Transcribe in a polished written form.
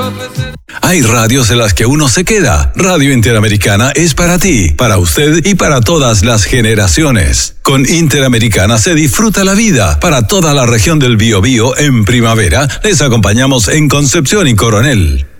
Hay radios en las que uno se queda. Radio Interamericana es para ti, para usted y para todas las generaciones. Con Interamericana se disfruta la vida. Para toda la región del Biobío en primavera, les acompañamos en Concepción y Coronel.